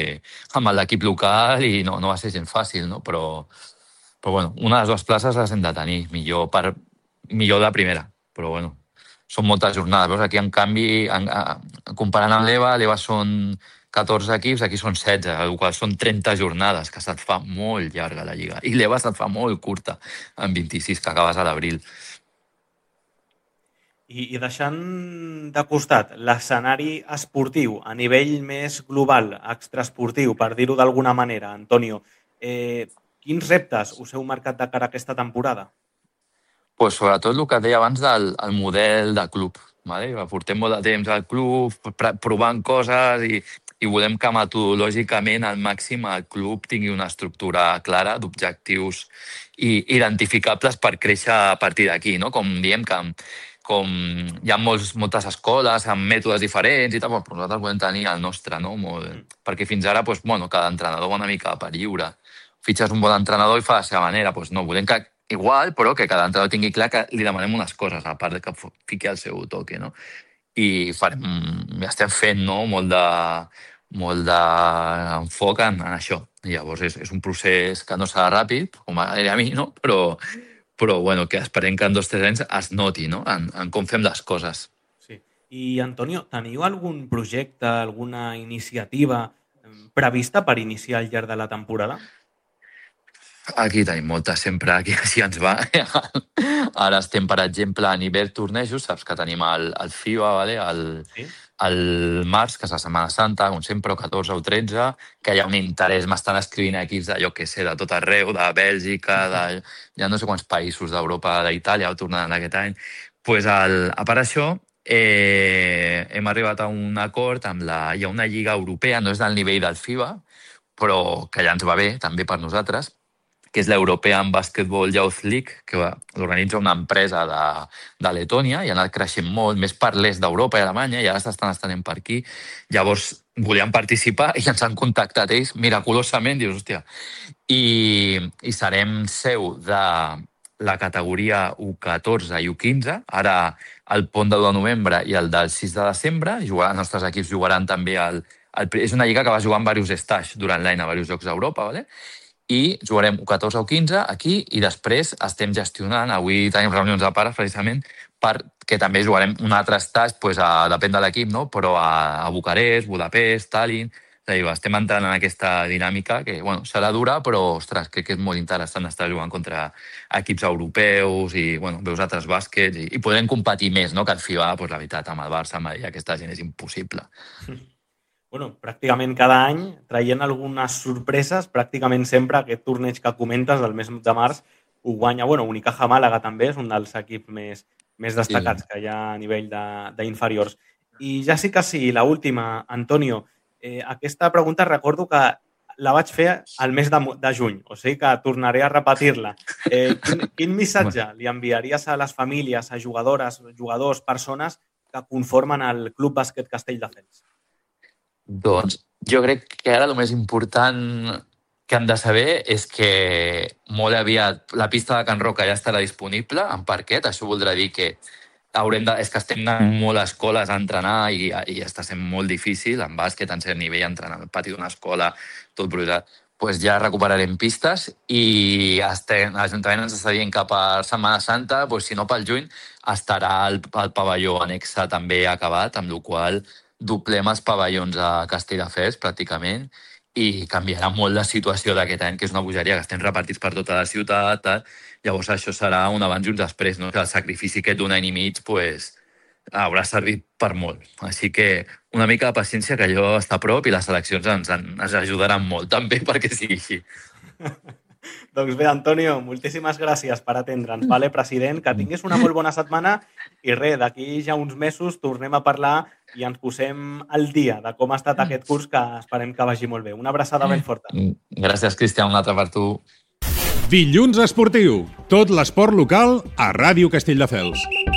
amb l'equip local i no va ser gens fàcil, no? Però bueno, una de les dues places les hem de tenir, millor de primera, però bueno, són moltes jornades. Veus, aquí, en canvi, comparant amb l'EVA són 14 equips, aquí són 16, el qual són 30 jornades, que se't fa molt llarga la Lliga. I l'EVA se't fa molt curta, en 26, que acabes a l'abril. I deixant de costat l'escenari esportiu a nivell més global, extraesportiu, per dir-ho d'alguna manera, Antonio, quins reptes us heu marcat de cara a aquesta temporada? Pues sobretot el que et deia abans del model de club. Vale? Portem molt de temps al club, provant coses i volem que metodològicament al màxim el club tingui una estructura clara d'objectius identificables per créixer a partir d'aquí, no? Com diem que com hi ha moltes escoles amb mètodes diferents i tal, però nosaltres volem tenir el nostre, no? Perquè fins ara cada entrenador va una mica per lliure. Fitxes un bon entrenador i fa la seva manera. No, volem que igual, però que cada entrenador tingui clar que li demanem unes coses, a part de que fiqui el seu toque, no? I estem fent, no? molt d'enfoc en això. I llavors és un procés que no serà ràpid, com m'agradaria a mi, no? Però bueno, que esperem que en 2 o 3 anys es noti, no? En com fem les coses. Sí. I, Antonio, teniu algun projecte, alguna iniciativa prevista per iniciar al llarg de la temporada? Aquí tenim moltes, sempre aquí ens va. Ara estem, per exemple, a nivell tornejos, saps que tenim el FIBA, vale? El març, que és la Setmana Santa, com sempre, o 14 o 13, que hi ha un interès, m'estan escrivint equips de tot arreu, de Bèlgica, ja no sé quants països d'Europa, d'Itàlia, tornant aquest any. A part d'això, hem arribat a un acord hi ha una lliga europea, no és del nivell del FIBA, però que ja ens va bé, també per nosaltres, que és l'European Basketball Youth League, que l'organitza una empresa de Letònia i ha anat creixent molt, més per l'est d'Europa i Alemanya, i ara s'estan estenent per aquí. Llavors, volíem participar i ens han contactat ells miraculosament, dius, hòstia. I serem seu de la categoria U14 i U15, ara el pont del 1 de novembre i el del 6 de desembre. Els nostres equips jugaran també és una lliga que va jugar en diversos estats durant l'any a diversos llocs d'Europa, ¿vale? I jugarem U14 o U15 aquí i després estem gestionant, avui tenim reunions de pares precisament, perquè també jugarem un altre estat, depèn de l'equip, no? Però a Bucarest, Budapest, Tallinn. És a dir, estem entrant en aquesta dinàmica que serà dura, però ostres, crec que és molt interessant estar jugant contra equips europeus i veus altres bàsquets i podem competir més, no? Que el FIBA, la veritat, amb el Barça, amb aquesta gent és impossible. Pràcticament cada any traient algunes sorpreses, pràcticament sempre aquest torneig que comentes del mes de març ho guanya, Unicaja Màlaga també és un dels equips més destacats que hi ha a nivell d'inferiors. I ja sí que sí, l'última, Antonio, aquesta pregunta recordo que la vaig fer al mes de juny, o sigui que tornaré a repetir-la. Quin missatge li enviaries a les famílies, a jugadores, jugadors, persones que conformen el Club Bàsquet Castelldefels? Doncs jo crec que ara el més important que han de saber és que molt aviat la pista de Can Roca ja estarà disponible en parquet. Això voldrà dir que és que estem anant molt a escoles a entrenar i està sent molt difícil en bàsquet, en cert nivell, entrenar al pati d'una escola, tot brutat. Ja recuperarem pistes i l'Ajuntament ens està dient que per Setmana Santa, si no pel juny, estarà el pavelló anexa també acabat, amb la qual cosa doblem els pavellons a Castelldefels, pràcticament, i canviarà molt la situació d'aquest any, que és una bogeria que estem repartits per tota la ciutat. Llavors això serà un abans i un després, no? El sacrifici aquest d'un any i mig haurà servit per molt. Així que una mica de paciència, que allò està a prop i les eleccions ens ajudaran molt també perquè sigui així. Doncs bé, Antonio, moltíssimes gràcies per atendre'ns. Vale, president, que tinguis una molt bona setmana i d'aquí ja uns mesos tornem a parlar i ens posem al dia de com ha estat aquest curs, que esperem que vagi molt bé. Una abraçada ben forta. Gràcies, Cristian, una altra per tu. Dilluns Esportiu. Tot l'esport local a Ràdio Castelldefels.